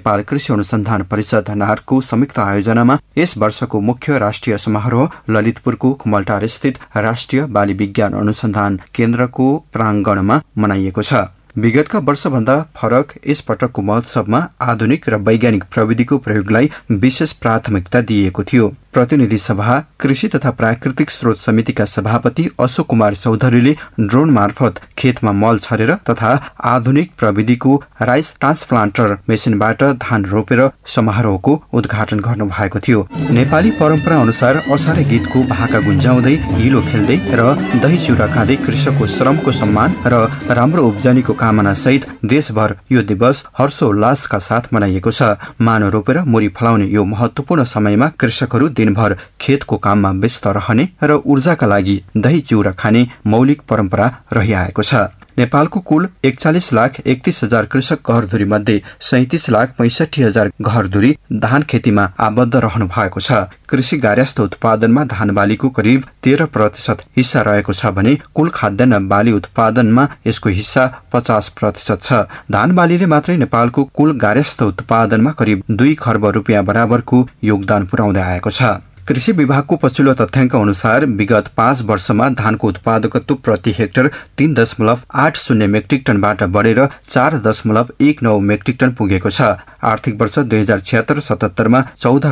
नेपाल कृषि अनुसन्धान परिषद नार्कको संयुक्त आयोजनामा यस वर्षको मुख्य राष्ट्रिय समारोह ललितपुरको कुमलटार स्थित राष्ट्रिय बाली विज्ञान अनुसन्धान केन्द्रको प्राङ्गणमा मनाइएको छ। विगतका वर्षभन्दा फरक यस पटकको महोत्सवमा आधुनिक र वैज्ञानिक प्रविधिको प्रयोगलाई विशेष प्राथमिकता दिइएको थियो। प्रतिनिधि सभा कृषि तथा प्राकृतिक स्रोत समितिका सभापति अशोक कुमार चौधरीले ड्रोन मार्फत खेतमा मल छरेर तथा आधुनिक प्रविधिको राइस ट्रान्सप्लान्टर मेसिनबाट धान रोपेर समारोहको उद्घाटन गर्नु भएको थियो। नेपाली परम्परा अनुसार असारे गीतको भाका गुन्जाउँदै हिलो खेल्दै र दही चिउरा खाँदै कृषकको श्रमको सम्मान र राम्रो उब्जनीको कामना सहित देशभर यो दिवस हर्षोल्लासका साथ मनाइएको छ। मानो रोपेर मुरी फलाउने यो महत्वपूर्ण समयमा कृषकहरू दिनभर खेतको काममा व्यस्त रहने र ऊर्जाका लागि दही चिउरा खाने मौलिक परम्परा रहिआएको छ। नेपालको कुल 41,31,000 कृषक घरधुरी मध्ये 37,65,000 घरधुरी धान खेतीमा आबद्ध रहनु भएको छ। कृषि गार्हस्थ्य उत्पादनमा धान बालीको करिब 13% हिस्सा रहेको छ भने कुल खाद्यान्न बाली उत्पादनमा यसको हिस्सा 50% छ। धान बालीले मात्रै नेपालको कुल गार्हस्थ्य उत्पादनमा करिब 2 खर्ब रुपियाँ बराबरको योगदान पुर्याउँदै आएको छ। कृषि विभागको पछिल्लो तथ्याङ्क अनुसार विगत 5 वर्षमा धानको उत्पादकत्व प्रति हेक्टर 3.80 मेट्रिक टनबाट बढेर 4.19 मेट्रिक टन पुगेको छ। आर्थिक वर्ष 2076-77 मा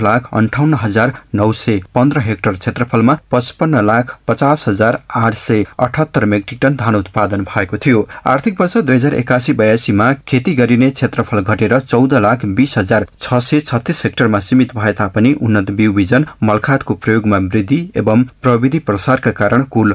14,58,915 हेक्टर क्षेत्रफलमा 55,50,878 मेट्रिक टन धान उत्पादन भएको थियो। आर्थिक वर्ष 2081-82 मा खेती गरिने क्षेत्रफल घटेर 14,20,636 हेक्टरमा सीमित भए तापनि उन्नत बिउ बिजन खादको प्रयोगमा वृद्धि एवं प्रविधि प्रसारका कारण कुल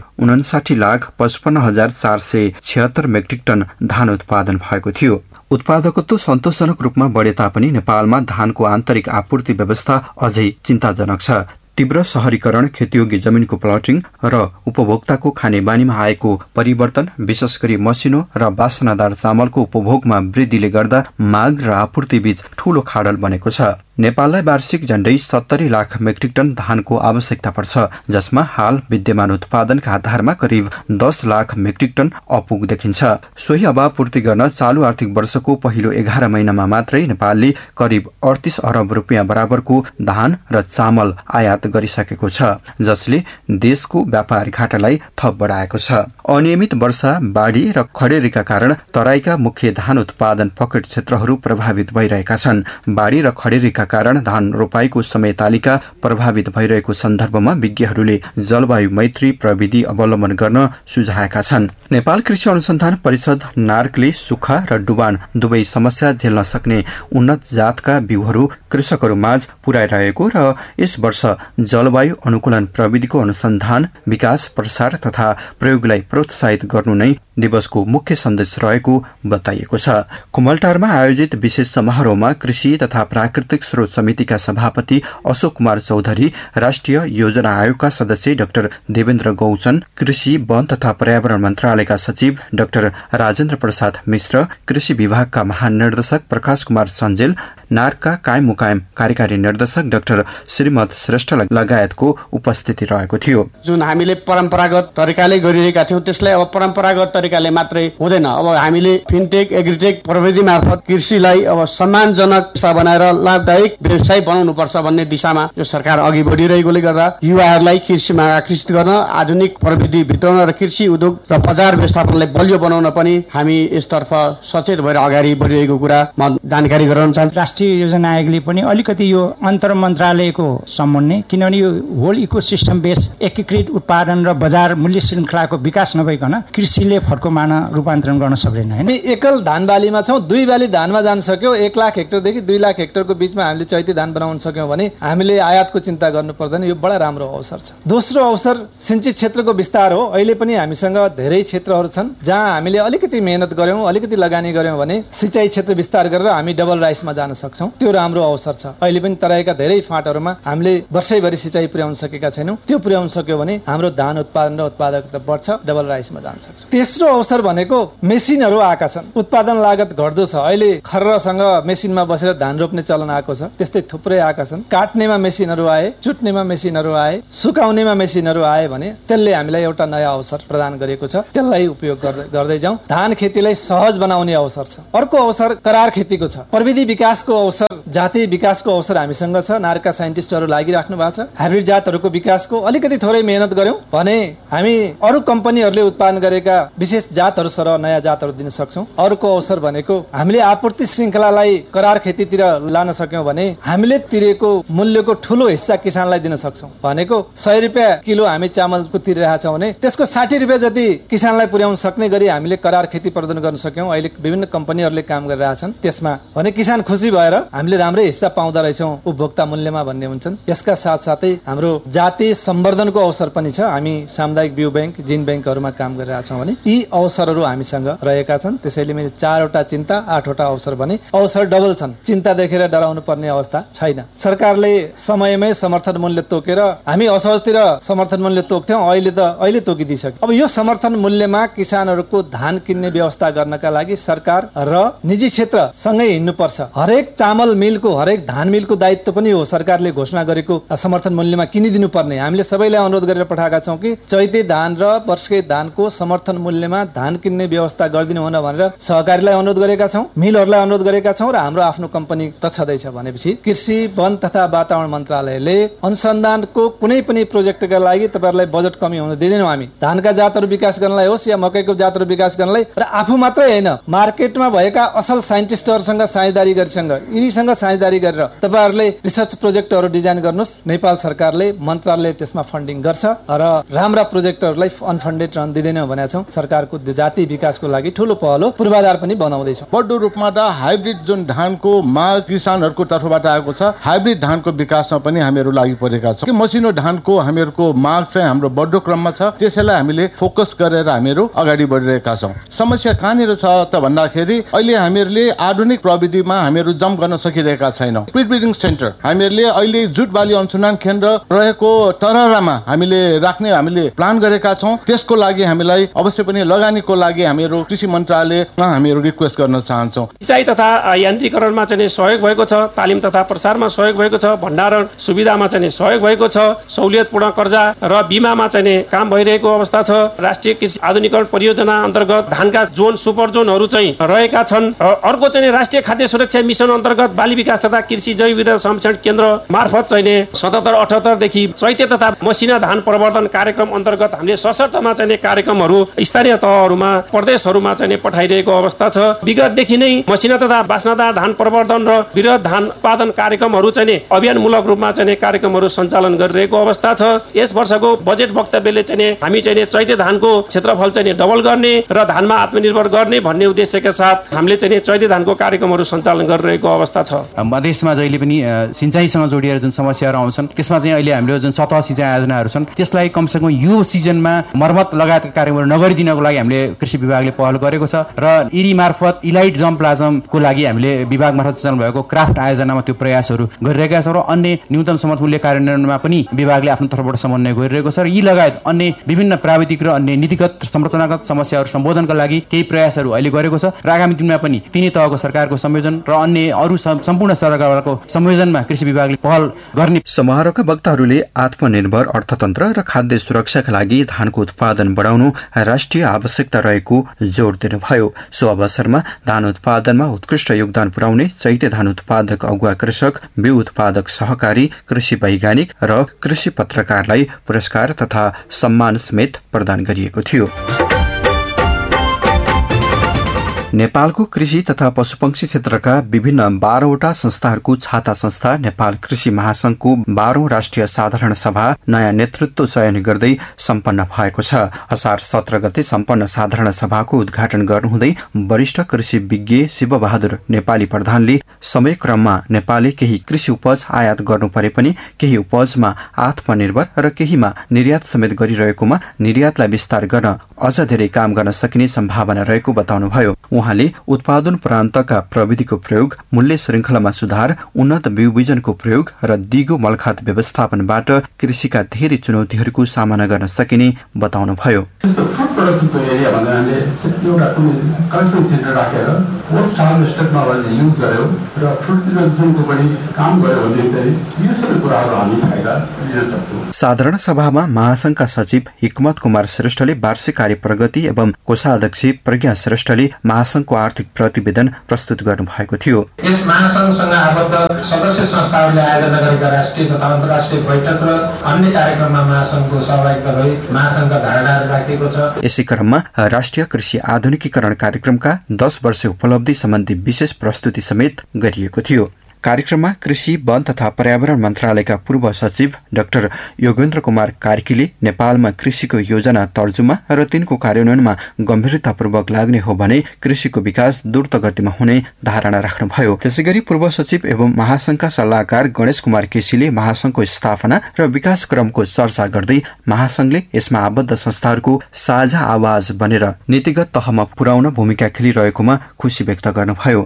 59,55,476 मेट्रिक टन धान उत्पादन भएको थियो। उत्पादकत्व सन्तोषजनक रूपमा बढे तापनि नेपालमा धानको आन्तरिक आपूर्ति व्यवस्था अझै चिन्ताजनक छ। तीव्र शहरीकरण, खेतीयोग्य जमिनको प्लटिङ र उपभोक्ताको खानेबानीमा आएको परिवर्तन, विशेष गरी मसिनो र वासनादार चामलको उपभोगमा वृद्धिले गर्दा माग र आपूर्ति बीच ठूलो खाडल बनेको छ। नेपाललाई वार्षिक झण्डै 70 लाख मेट्रिक टन धानको आवश्यकता पर्छ, जसमा हाल विद्यमान उत्पादनका आधारमा करिब 10 लाख मेट्रिक टन अपुग देखिन्छ। सोही अभाव पूर्ति गर्न चालू आर्थिक वर्षको पहिलो 11 महिनामा मात्रै नेपालले करिब 38 अरब रुपियाँ बराबरको धान र चामल आयात गरिसकेको छ, जसले देशको व्यापार घाटालाई थप बढाएको छ। अनियमित वर्षा, बाढी र खडेरीका कारण तराईका मुख्य धान उत्पादन पकेट क्षेत्रहरू प्रभावित भइरहेका छन्। बाढी र खडेरीका कारण धान रोपाईको समय तालिका प्रभावित भइरहेको सन्दर्भमा विज्ञहरूले जलवायु मैत्री प्रविधि अवलम्बन गर्न सुझाएका छन्। नेपाल कृषि अनुसन्धान परिषद नार्कले सुक्खा र डुबान दुवै समस्या झेल्न सक्ने उन्नत जातका बिउहरू कृषकहरू माझ पुर्याइरहेको र यस वर्ष जलवायु अनुकूलन प्रविधिको अनुसन्धान, विकास, प्रसार तथा प्रयोगलाई प्रोत्साहित गर्नु नै दिवसको मुख्य सन्देश रहेको बताइएको छ। कुमलटारमा आयोजित विशेष समारोहमा कृषि तथा प्राकृतिक स्रोत समितिका सभापति अशोक कुमार चौधरी, राष्ट्रिय योजना आयोगका सदस्य डाक्टर देवेन्द्र गौचन, कृषि, वन तथा पर्यावरण मन्त्रालयका सचिव डाक्टर राजेन्द्र प्रसाद मिश्र, कृषि विभागका महानिर्देशक प्रकाश कुमार सञ्जेल, नार्कका कायम मुकायम कार्यकारी निर्देशक डाक्टर श्रीमत श्रेष्ठ लगायतको उपस्थिति रहेको थियो। जुन हामीले परम्परागत तरिकाले गरिरहेका थियौं त्यसलाई अब परम्परागत तरिकाले मात्रै हुँदैन। अब हामीले फिनटेक, एग्रीटेक प्रविधि मार्फत कृषिलाई अब सम्मानजनक पेशा बनाएर लाभदायक व्यवसाय बनाउनु पर्छ भन्ने दिशामा यो सरकार अघि बढिरहेकोले गर्दा युवाहरूलाई कृषिमा आकर्षित गर्न, आधुनिक प्रविधि भित्राउन र कृषि उद्योग र बजार व्यवस्थापनलाई बलियो बनाउन पनि हामी यसतर्फ सचेत भएर अगाडि बढिरहेको कुरा म जानकारी गराउन चाहन्छु। राष्ट्रिय योजना आयोगले पनि अलिकति यो अन्तर मन्त्रालयको सम्बन्ध, किनभने यो होल इकोसिस्टम बेस एकीकृत उत्पादन र बजार मूल्य श्रृङ्खलाको विकास नभइकन कृषिले फर्कोमाना रूपान्तरण गर्न सक्दैन। हामी एकल धान बालीमा छौँ, 2 बाली धानमा जान सक्यौँ। 1 लाख हेक्टरदेखि 2 लाख हेक्टरको बीचमा हामीले चैती धान बनाउन सक्यौँ भने हामीले आयातको चिन्ता गर्नु पर्दैन। यो बडा राम्रो अवसर छ। दोस्रो अवसर सिंचित क्षेत्रको विस्तार हो। अहिले पनि हामीसँग धेरै क्षेत्रहरू छन् जहाँ हामीले अलिकति मेहनत गर्यौँ, अलिकति लगानी गर्यौँ भने सिँचाइ क्षेत्र विस्तार गरेर हामी डबल राइसमा जान सक्छौँ। त्यो राम्रो अवसर छ। अहिले पनि तराईका धेरै फाँटहरूमा हामीले वर्षैभरि सिँचाइ पुर्याउन सकेका छैनौँ। त्यो पुर्याउन सक्यो भने हाम्रो धान उत्पादन र उत्पादकता बढ्छ, डबल राइसमा जान सक्छ। तेस्रो अवसर भनेको मेसिनहरू आएका छन्। उत्पादन लागत घट्दो छ। अहिले खर्रसँग मेसिनमा बसेर धान रोप्ने चलन आएको छ। छ, त्यस्तै थुप्रै आएका छन्। काट्नेमा मेसिनहरू आए, चुट्नेमा मेसिनहरू आए, सुकाउनेमा मेसिनहरू आए भने त्यसले हामीलाई एउटा नयाँ अवसर प्रदान गरेको छ। त्यसलाई उपयोग गर्दै जाउँ। धान खेतीलाई सहज बनाउने अवसर छ। अर्को अवसर करार खेतीको छ। प्रविधि विकासको अवसर, जातीय विकासको अवसर हामीसँग छ। नारका साइन्टिस्टहरू लागिराख्नु भएको छ। हाइब्रिड जातहरूको विकासको अलिकति थोरै मेहनत गर्यौं भने हामी अरू कम्पनीहरूले उत्पादन गरेका विशेष जातहरू सरह नयाँ जातहरू दिन सक्छौं। अर्को अवसर भनेको हामीले आपूर्ति श्रृङ्खलालाई करार खेतीतिर लान सक्यौं भने हामीले तिरेको मूल्यको ठूलो हिस्सा किसानलाई दिन सक्छौं। भनेको 100 रुपैयाँ किलो हामी चामलको तिरिरहेका छौं भने त्यसको 60 रुपैयाँ जति किसानलाई पुर्याउन सक्ने गरी हामीले करार खेती प्रदान गर्न सक्यौं। अहिले विभिन्न कम्पनीहरूले काम गरिरहेछन् त्यसमा भने किसान खुसी भएर हामीले राम्रै हिस्सा पाउँदा रहेछौं उपभोक्ता मूल्यमा भन्ने हुन्छन्। यसका साथसाथै हाम्रो जातीय सम्वर्धनको अवसर पनि छ। हामी सामुदायिक बिउ बैंक, जिन बैंकहरूमा काम गरिरहेछौं भने यी अवसरहरू हामीसँग रहेका छन्। त्यसैले मैले 4 वटा चिन्ता 8 वटा अवसर भने अवसर डबल छन्। चिन्ता देखेर डराउनु पर्ने अवस्था छैन। सरकारले समयमै समर्थन मूल्य तोकेर हामी असहजतिर समर्थन मूल्य तोक्थ्यौं, अहिले तोकिदिसक्यो। अब यो समर्थन मूल्यमा किसानहरूको धान किन्ने व्यवस्था गर्नका लागि सरकार र निजी क्षेत्र सँगै हिँड्नुपर्छ। हरेक चामल मिलको, हरेक धान मिलको दायित्व पनि हो सरकारले घोषणा गरेको समर्थन मूल्यमा किनिदिनु पर्ने। हामीले सबैलाई अनुरोध गरेर पठाएका छौं कि चैते धान र वर्षकै धानको समर्थन मूल्यमा धान किन्ने व्यवस्था गरिदिनु हुन भनेर सहकारीलाई अनुरोध गरेका छौं, मिलहरूलाई अनुरोध गरेका छौं र हाम्रो आफ्नो कम्पनी त छँदैछ। भनेपछि कृषि, वन तथा वातावरण मन्त्रालयले अनुसन्धानको कुनै पनि प्रोजेक्टका लागि तपाईहरुलाई बजेट कमी हुन दिँदैनौं। हामी धानका जातहरू विकास गर्नलाई होस् या मकैको जातहरू विकास गर्नलाई र आफू मात्रै हैन, मार्केटमा भएका असल साइन्टिस्टहरुसँग साझेदारी यिनीसँग साझेदारी गरेर तपाईहरुले रिसर्च प्रोजेक्टहरू डिजाइन गर्नुस्। नेपाल सरकारले, मन्त्रालयले त्यसमा फन्डिङ गर्छ र राम्रा प्रोजेक्टहरूलाई अनफन्डेड रहन दिँदैनौं भनेका छौं। सरकारको जातीय विकासको लागि ठूलो पहल हो, पूर्वाधार पनि बनाउँदै छौं। बडो रूपमा त हाइब्रिड जुन धानको माग किसानहरूको तर्फबाट आएको छ, हाइब्रिड धानको विकासमा पनि हामीहरू लागि परेका छौं। मसिनो धानको हामीहरूको माग चाहिँ हाम्रो बढ्दो क्रममा छ। त्यसैलाई हामीले फोकस गरेर हामीहरू अगाडि बढिरहेका छौं। समस्या कहाँनिर छ त भन्दाखेरि अहिले हामीहरूले आधुनिक प्रविधिमा हामीहरू जम्प गर्न सकिरहेका छैनौं। प्री ब्रिडिङ सेन्टर हामीहरूले अहिले जुट बाली अनुसन्धान केन्द्र रहेको तररामा हामीले प्लान गरेका छौं। त्यसको लागि हामीलाई अवश्य पनि लगानीको लागि हामीहरू कृषि मन्त्रालयमा हामीहरू रिक्वेस्ट गर्न चाहन्छौं। सिँचाइ तथा यान्त्रिकरणमा चाहिँ सहयोग भएको छ, तालिम तथा प्रसारमा सहयोग भएको छ, भण्डारण सुविधामा चाहिँ सहयोग भएको छ, सहुलियतपूर्ण कर्जा र बीमामा चाहिँ काम भइरहेको अवस्था छ। राष्ट्रिय कृषि आधुनिकीकरण परियोजना अन्तर्गत धानका जोन, सुपर जोनहरू चाहिँ रहेका छन्। अर्को चाहिँ राष्ट्रिय खाद्य सुरक्षा मिसन अन्तर्गत बाली विकास तथा कृषि जैव विविधता संरक्षण केन्द्र मार्फत चाहिँ 77-78 देखि चैते तथा मसिना धान प्रवर्धन कार्यक्रम अन्तर्गत हामीले सशर्तमा चाहिँ कार्यक्रमहरू स्थानीय तहहरूमा, प्रदेशहरूमा चाहिँ पठाइरहेको अवस्था छ। विगतदेखि नै मसिना तथा बास्नादार धान प्रवर्धन र वृहत धान उत्पादन कार्यक्रमहरू चाहिँ अभियानमूलक रूपमा चाहिँ कार्यक्रमहरू सञ्चालन गरिरहेको अवस्था छ। यस वर्षको बजेट वक्तव्यले चाहिँ हामी चाहिँ चैते धानको क्षेत्रफल चाहिँ डबल गर्ने र धानमा आत्मनिर्भर गर्ने भन्ने उद्देश्यका साथ हामीले चाहिँ चैते धानको कार्यक्रमहरू सञ्चालन गरिरहेको अवस्था छ। मधेसमा जहिले पनि सिँचाइसँग जोडिएर जुन समस्याहरू आउँछन् त्यसमा चाहिँ अहिले हाम्रो जुन सतह सिँचाइ योजनाहरू छन् त्यसलाई कमसेकम यो सिजनमा मर्मत लगायतका कार्यक्रमहरू नगरिदिनको लागि हामीले कृषि विभागले पहल गरेको छ र इरी मार्फत इलाइट जम्प्लाजमको लागि हामीले विभाग मार्फत सञ्चालन भएको क्राफ्ट आयोजनामा त्यो प्रयासहरू गरिरहेका छौँ र अन्य न्यूनतम समर्थन मूल्य कार्यान्वयनमा पनि विभागले आफ्नो तर्फबाट समन्वय गरिरहेको छ र यी लगायत अन्य विभिन्न प्राविधिक र अन्य नीतिगत संरचनागत समस्याहरू सम्बोधनका लागि केही प्रयासहरू अहिले गरेको छ र आगामी दिनमा पनि तिनै तहको सरकारको संयोजन र अन्य अरू सम्पूर्ण सरकारको संयोजनमा कृषि विभागले पहल गर्ने। समारोहका वक्ताहरूले आत्मनिर्भर अर्थतन्त्र र खाद्य सुरक्षाका लागि धानको उत्पादन बढाउनु राष्ट्रिय आवश्यकता रहेको जोड दिनुभयो। सो अवसरमा धान उत्पादनमा उत्कृष्ट योगदान पुर्याउने चैते धान उत्पादक अगुवा कृषक, बिउ उत्पादक सहकारी, कृषि वैज्ञानिक र कृषि पत्रकारलाई पुरस्कार तथा सम्मान समेत प्रदान गरिएको थियो। नेपालको कृषि तथा पशुपक्षी क्षेत्रका विभिन्न 12वटा संस्थाहरूको छाता संस्था नेपाल कृषि महासंघको 12औं राष्ट्रिय साधारण सभा नयाँ नेतृत्व चयन गर्दै सम्पन्न भएको छ। असार 17 गते सम्पन्न साधारण सभाको उद्घाटन गर्नुहुँदै वरिष्ठ कृषि विज्ञ शिवबहादुर नेपाली प्रधानले समयक्रममा नेपालले केही कृषि उपज आयात गर्नु परे पनि केही उपजमा आत्मनिर्भर र केहीमा निर्यात समेत गरिरहेकोमा निर्यातलाई विस्तार गर्न अझ धेरै काम गर्न सकिने सम्भावना रहेको बताउनुभयो। उहाँले उत्पादन प्रान्तका प्रविधिको प्रयोग, मूल्य श्रृङ्खलामा सुधार, उन्नत बिउ बिजनको प्रयोग र दिगो मलखात व्यवस्थापनबाट कृषिका धेरै चुनौतीहरूको सामना गर्न सकिने बताउनुभयो। साधारण सभामा महासंघका सचिव हिक्मत कुमार श्रेष्ठले वार्षिक कार्य प्रगति एवं कोषाध्यक्ष प्रज्ञा श्रेष्ठले महासंघको आर्थिक प्रतिवेदन प्रस्तुत गर्नुभएको थियो। यस महासंघसँग आबद्ध सदस्य संस्थाहरूले आयोजना गरेका राष्ट्रिय तथा अन्तर्राष्ट्रिय बैठक र अन्य कार्यक्रममा महासंघको सहभागिता भई महासंघका धारणाहरू राखिएको छ। यसै क्रममा राष्ट्रिय कृषि आधुनिकीकरण कार्यक्रमका 10 वर्ष उपलब्धि सम्बन्धी विशेष प्रस्तुति समेत गरिएको थियो। कार्यक्रममा कृषि, वन तथा पर्यावरण मन्त्रालयका पूर्व सचिव डाक्टर योगेन्द्र कुमार कार्कीले नेपालमा कृषिको योजना तर्जुमा र तिनको कार्यान्वयनमा गम्भीरतापूर्वक लाग्ने हो भने कृषिको विकास द्रुत गतिमा हुने धारणा राख्नुभयो। त्यसैगरी पूर्व सचिव एवं महासंघका सल्लाहकार गणेश कुमार केसीले महासंघको स्थापना र विकास क्रमको चर्चा गर्दै महासंघले यसमा आबद्ध संस्थाहरूको साझा आवाज बनेर नीतिगत तहमा पुर्याउन भूमिका खेलिरहेकोमा खुशी व्यक्त गर्नुभयो।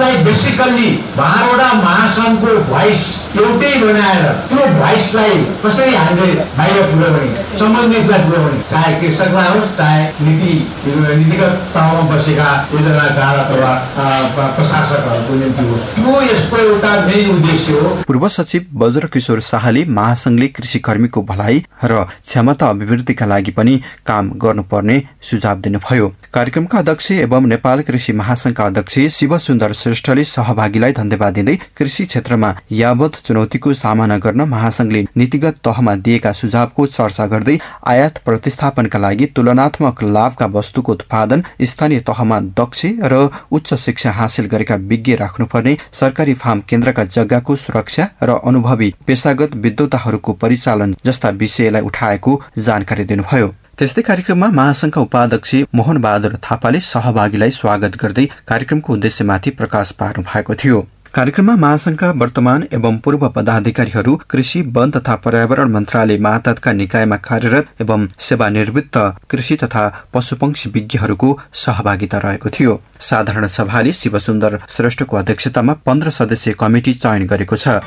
महासंघको भोइस एउटै बनाएर त्यो भोइसलाई कसरी हामीले बाहिर पुर्याउने, सम्बन्धितलाई पुर्याउने, चाहे कृषकलाई होस् चाहे नीतिगत तहमा बसेका योजनाकार अथवा प्रशासकहरूको निम्ति होस्, त्यो यसको एउटा मेन उद्देश्य हो। पूर्व सचिव वज्रकिशोर शाहले महासंघले कृषि कर्मीको भलाइ र क्षमता अभिवृद्धिका लागि पनि काम गर्नुपर्ने सुझाव दिनुभयो। कार्यक्रमका अध्यक्ष एवं नेपाल कृषि महासंघका अध्यक्ष शिवसुन्दर श्रेष्ठले सहभागीलाई धन्यवाद दिँदै कृषि क्षेत्रमा यावत चुनौतीको सामना गर्न महासंघले नीतिगत तहमा दिएका सुझावको चर्चा गर्दै आयात प्रतिस्थापनका लागि तुलनात्मक लाभका वस्तुको उत्पादन, स्थानीय तहमा दक्ष र उच्च शिक्षा हासिल गरेका विज्ञ राख्नुपर्ने, सरकारी फार्म केन्द्रका जग्गाको सुरक्षा र अनुभवी पेशागत विद्वताहरूको परिचालन जस्ता विषयलाई उठाएको जानकारी दिनुभयो। त्यस्तै कार्यक्रममा महासंघका उपाध्यक्ष मोहन बहादुर थापाले सहभागीलाई स्वागत गर्दै कार्यक्रमको उद्देश्यमाथि प्रकाश पार्नु भएको थियो। कार्यक्रममा महासंघका वर्तमान एवं पूर्व पदाधिकारीहरू, कृषि, वन तथा पर्यावरण मन्त्रालय मातहतका निकायमा कार्यरत एवं सेवानिवृत्त कृषि तथा पशुपक्षी विज्ञहरूको सहभागिता रहेको थियो। साधारण सभाले शिवसुन्दर श्रेष्ठको अध्यक्षतामा 15 सदस्यीय कमिटी चयन गरेको छ।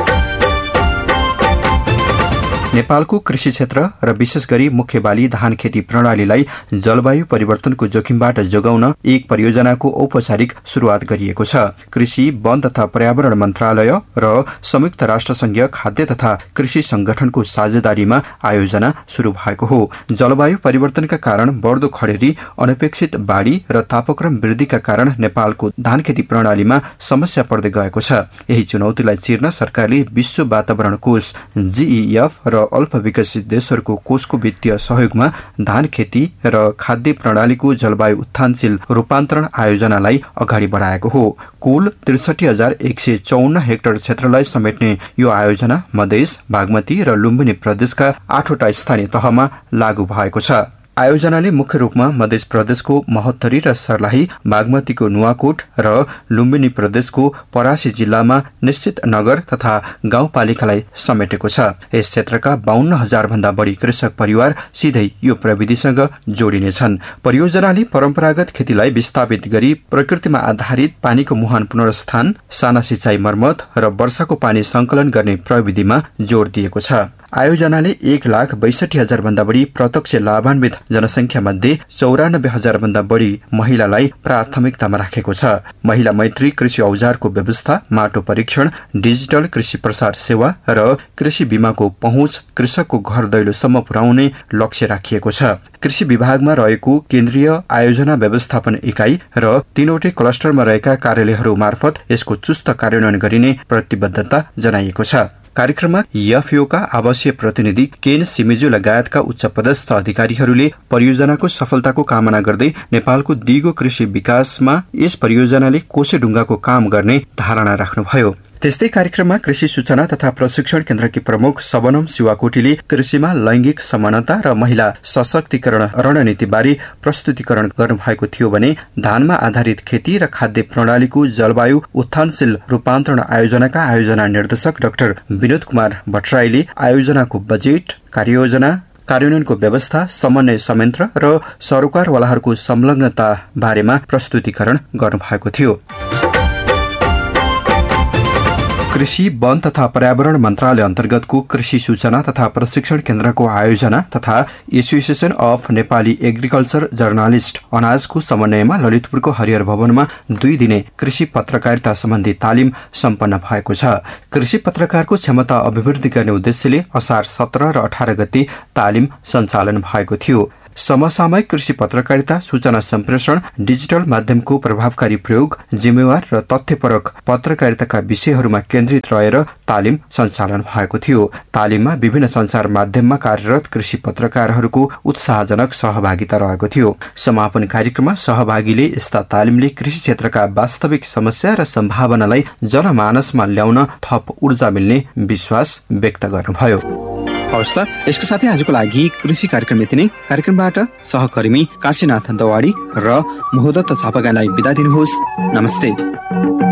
नेपालको कृषि क्षेत्र र विशेष गरी मुख्य बाली धान खेती प्रणालीलाई जलवायु परिवर्तनको जोखिमबाट जोगाउन एक परियोजनाको औपचारिक शुरूआत गरिएको छ। कृषि, वन तथा पर्यावरण मन्त्रालय र संयुक्त राष्ट्रसंघीय खाद्य तथा कृषि संगठनको साझेदारीमा आयोजना शुरू भएको हो। जलवायु परिवर्तनका कारण बढ्दो खडेरी, अनपेक्षित बाढी र तापक्रम वृद्धिका कारण नेपालको धान खेती प्रणालीमा समस्या पर्दै गएको छ। यही चुनौतीलाई चिर्न सरकारले विश्व वातावरण कोष GEF र अल्प विकसित देशहरूको कोषको वित्तीय सहयोगमा धान खेती र खाद्य प्रणालीको जलवायु उत्थानशील रूपान्तरण आयोजनालाई अगाडि बढाएको हो। कुल 63,154 हेक्टर क्षेत्रलाई समेट्ने यो आयोजना मधेस, बागमती र लुम्बिनी प्रदेशका 8वटा स्थानीय तहमा लागू भएको छ। आयोजनाले मुख्य रूपमा मध्य प्रदेशको महोत्तरी र सर्लाही, बागमतीको नुवाकोट र लुम्बिनी प्रदेशको परासी जिल्लामा निश्चित नगर तथा गाउँपालिकालाई समेटेको छ। यस क्षेत्रका 52,000 भन्दा बढी कृषक परिवार सिधै यो प्रविधिसँग जोडिनेछन्। परियोजनाले परम्परागत खेतीलाई विस्थापित गरी प्रकृतिमा आधारित पानीको मुहान पुनर्स्थान, साना सिंचाई मर्मत र वर्षाको पानी संकलन गर्ने प्रविधिमा जोड दिएको छ। आयोजनाले 1,62,000 भन्दा बढी प्रत्यक्ष लाभान्वित जनसंख्या मध्ये 94,000 भन्दा बढी महिलालाई प्राथमिकतामा राखेको छ। महिला मैत्री कृषि औजारको व्यवस्था, माटो परीक्षण, डिजिटल कृषि प्रसार सेवा र कृषि बीमाको पहुँच कृषकको घर दैलोसम्म पुर्याउने लक्ष्य राखिएको छ। कृषि विभागमा रहेको केन्द्रीय आयोजना व्यवस्थापन इकाई र 3वटै क्लस्टरमा रहेका कार्यालयहरू मार्फत यसको चुस्त कार्यान्वयन गरिने प्रतिबद्धता जनाइएको छ। कार्यक्रममा एफएओका आवासीय प्रतिनिधि केन सिमिजु लगायतका उच्च पदस्थ अधिकारीहरूले परियोजनाको सफलताको कामना गर्दै नेपालको दिगो कृषि विकासमा यस परियोजनाले कोसेढुङ्गाको काम गर्ने धारणा राख्नुभयो। त्यस्तै कार्यक्रममा कृषि सूचना तथा प्रशिक्षण केन्द्रकी प्रमुख सबनम शिवाकोटीले कृषिमा लैंगिक समानता र महिला सशक्तिकरण रणनीतिबारे प्रस्तुतिकरण गर्नुभएको थियो भने धानमा आधारित खेती र खाद्य प्रणालीको जलवायु उत्थानशील रूपान्तरण आयोजनाका आयोजना निर्देशक डाक्टर विनोद कुमार भट्टराईले आयोजनाको बजेट, कार्ययोजना, कार्यान्वयनको व्यवस्था, समन्वय संयन्त्र र सरोकारवालाहरूको संलग्नता बारेमा प्रस्तुतिकरण गर्नुभएको थियो। कृषि, वन तथा पर्यावरण मन्त्रालय अन्तर्गतको कृषि सूचना तथा प्रशिक्षण केन्द्रको आयोजना तथा association of Nepali agriculture journalist अनाजको समन्वयमा ललितपुरको Harihar भवनमा 2 दिने कृषि पत्रकारिता सम्बन्धी तालिम सम्पन्न भएको छ। कृषि पत्रकारको क्षमता अभिवृद्धि गर्ने उद्देश्यले असार 17 र 18 गते तालिम सञ्चालन भएको थियो। समसामयिक कृषि पत्रकारिता, सूचना सम्प्रेषण, डिजिटल माध्यमको प्रभावकारी प्रयोग, जिम्मेवार र तथ्यपरक पत्रकारिताका विषयहरूमा केन्द्रित रहेर तालिम सञ्चालन भएको थियो। तालिममा विभिन्न सञ्चार माध्यममा कार्यरत कृषि पत्रकारहरूको उत्साहजनक सहभागिता रहेको थियो। समापन कार्यक्रममा सहभागीले यस्ता तालिमले कृषि क्षेत्रका वास्तविक समस्या र सम्भावनालाई जनमानसमा ल्याउन थप ऊर्जा मिल्ने विश्वास व्यक्त गर्नुभयो। हवस् त, यसको साथै आजको लागि कृषि कार्यक्रम यति नै। कार्यक्रमबाट सहकर्मी काशीनाथ दवाडी र महोदत्त छापागाईलाई बिदा दिनुहोस्। नमस्ते।